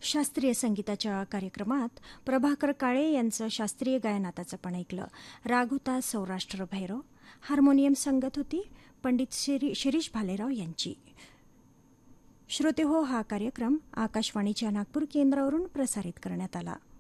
शास्त्रीय संगीताच्या कार्यक्रमात प्रभाकर काळे यांचं शास्त्रीय गायन आताचं पण ऐकलं. राग होता सौराष्ट्र भैरव. हार्मोनियम संगत होती पंडित शिरीष भालेराव यांची. श्रोते हो, हा कार्यक्रम आकाशवाणीच्या नागपूर केंद्रावरून प्रसारित करण्यात आला.